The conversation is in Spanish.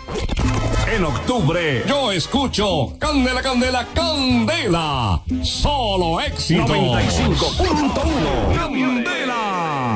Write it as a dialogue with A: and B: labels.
A: En octubre, yo escucho Candela, Candela, Candela. Solo éxito. 95.1. Candela.